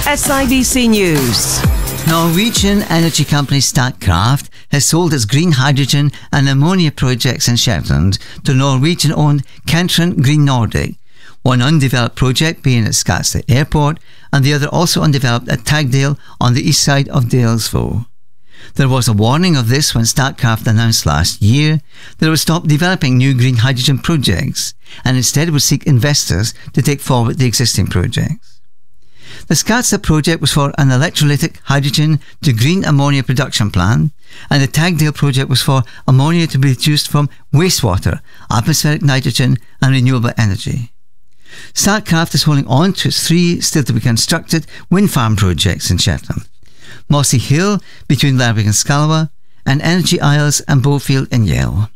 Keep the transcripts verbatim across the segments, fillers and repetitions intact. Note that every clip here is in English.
S I B C News. Norwegian energy company Statkraft has sold its green hydrogen and ammonia projects in Shetland to Norwegian-owned Kentron Green Nordic, one undeveloped project being at Skavsta Airport and the other also undeveloped at Tagdale on the east side of Dalesfjord. There was a warning of this when Statkraft announced last year that it would stop developing new green hydrogen projects and instead would seek investors to take forward the existing projects. The Skavsta project was for an electrolytic hydrogen to green ammonia production plant, and the Tagdale project was for ammonia to be produced from wastewater, atmospheric nitrogen and renewable energy. Statkraft is holding on to its three still to be constructed wind farm projects in Shetland: Mossy Hill between Lerwick and Scalva, and Energy Isles and Bowfield in Yale.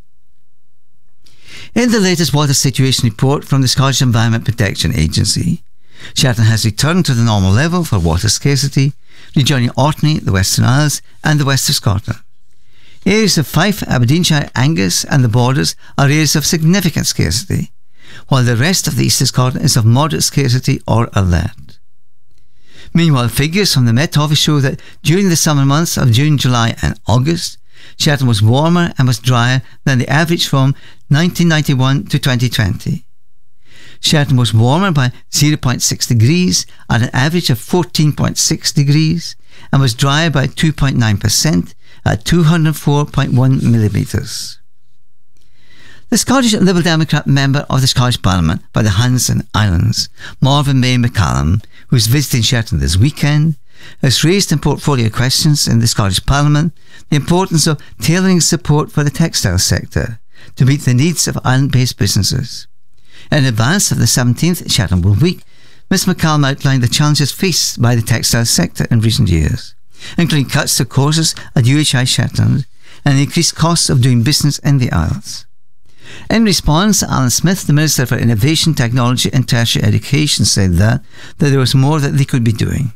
In the latest water situation report from the Scottish Environment Protection Agency, Shetland has returned to the normal level for water scarcity, rejoining Orkney, the Western Isles and the west of Scotland. Areas of Fife, Aberdeenshire, Angus and the Borders are areas of significant scarcity, while the rest of the east of Scotland is of moderate scarcity or alert. Meanwhile, figures from the Met Office show that during the summer months of June, July and August, Shetland was warmer and was drier than the average from nineteen ninety-one to twenty twenty. Shetland was warmer by zero point six degrees at an average of fourteen point six degrees and was drier by two point nine percent at two hundred four point one millimetres. The Scottish Liberal Democrat member of the Scottish Parliament by the Hanson Islands, Marvin May McCallum, who is visiting Shetland this weekend, has raised in portfolio questions in the Scottish Parliament the importance of tailoring support for the textile sector to meet the needs of island-based businesses. In advance of the seventeenth Shetland Wool Week, Miz McCallum outlined the challenges faced by the textile sector in recent years, including cuts to courses at U H I Shetland and the increased costs of doing business in the Isles. In response, Alan Smith, the Minister for Innovation, Technology and Tertiary Education, said that, that there was more that they could be doing.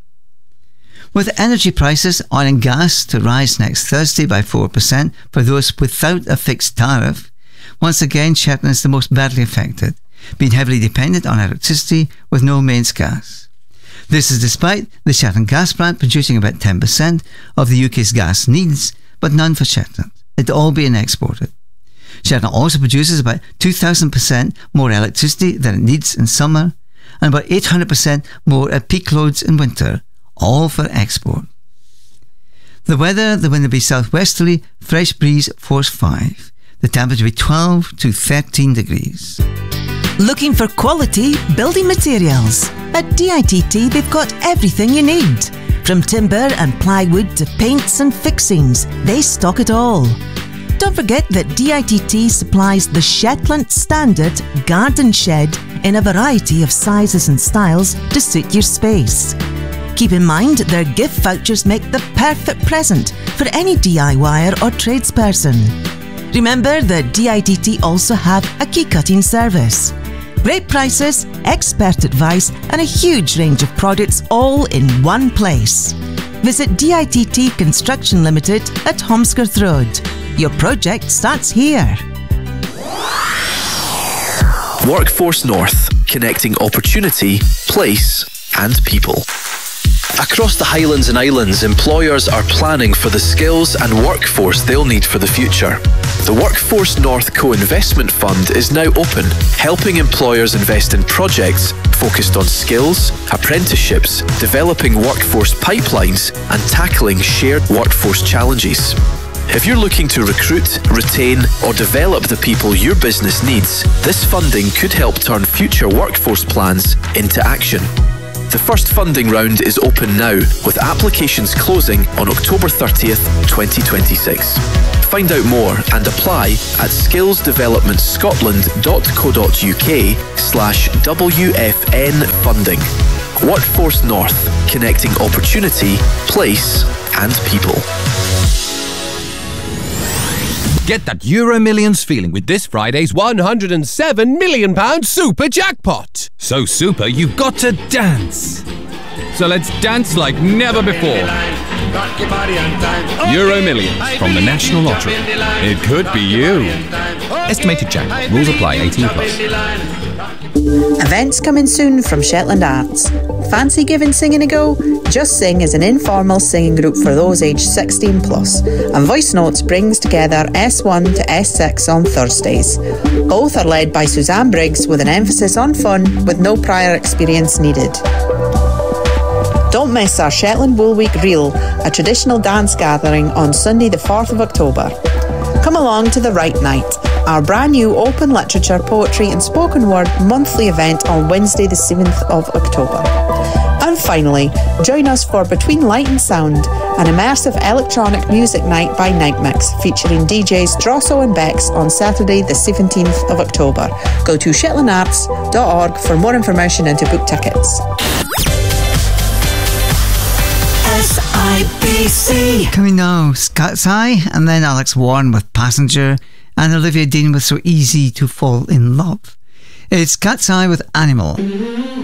With energy prices, oil and gas to rise next Thursday by four percent for those without a fixed tariff, once again, Shetland is the most badly affected, being heavily dependent on electricity with no mains gas. This is despite the Shetland gas plant producing about ten percent of the U K's gas needs, but none for Shetland, it all being exported. Shetland also produces about two thousand percent more electricity than it needs in summer, and about eight hundred percent more at peak loads in winter, all for export. The weather, the wind will be southwesterly, fresh breeze force five. The temperature will be twelve to thirteen degrees. Looking for quality building materials? At D I T T they've got everything you need. From timber and plywood to paints and fixings, they stock it all. Don't forget that D I T T supplies the Shetland Standard Garden Shed in a variety of sizes and styles to suit your space. Keep in mind their gift vouchers make the perfect present for any DIYer or tradesperson. Remember that D I T T also have a key cutting service. Great prices, expert advice and a huge range of products all in one place. Visit D I T T Construction Limited at Holmskirth Road. Your project starts here. Workforce North, connecting opportunity, place and people. Across the Highlands and Islands, employers are planning for the skills and workforce they'll need for the future. The Workforce North Co-Investment Fund is now open, helping employers invest in projects focused on skills, apprenticeships, developing workforce pipelines, and tackling shared workforce challenges. If you're looking to recruit, retain, or develop the people your business needs, this funding could help turn future workforce plans into action. The first funding round is open now, with applications closing on October thirtieth, twenty twenty-six. Find out more and apply at skillsdevelopmentscotland.co.uk slash WFN funding. Workforce North, connecting opportunity, place and people. Get that Euro Millions feeling with this Friday's one hundred and seven million pound super jackpot. So super, you've got to dance. So let's dance like never before. Euro Millions from the National Lottery. It could be you. Estimated jackpot. Rules apply. eighteen plus. Events coming soon from Shetland Arts. Fancy giving singing a go? Just Sing is an informal singing group for those aged sixteen plus, and Voice Notes brings together S one to S six on Thursdays. Both are led by Suzanne Briggs with an emphasis on fun with no prior experience needed. Don't miss our Shetland Wool Week Reel, a traditional dance gathering on Sunday the fourth of October. Come along to The Right Night, our brand new open literature, poetry and spoken word monthly event on Wednesday the seventh of October. And finally, join us for Between Light and Sound, an immersive electronic music night by Nightmix featuring D Js Drosso and Bex on Saturday the seventeenth of October. Go to shetland arts dot org for more information and to book tickets. S I B C. Coming now, Scott's Eye, and then Alex Warren with Passenger, and Olivia Dean with So Easy to Fall in Love. It's Cat's Eye with Animal.